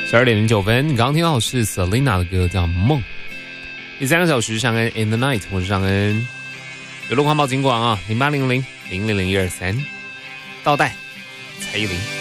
12:09，你刚刚听到的是 Selina 的歌叫《梦》。第3个小时尚恩 In the Night， 我是尚恩。有路况报警广啊，0800000123，倒带蔡依林。